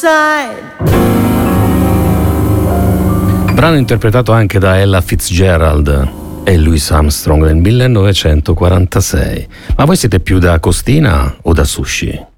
Brano interpretato anche da Ella Fitzgerald e Louis Armstrong nel 1946. Ma voi siete più da costina o da sushi?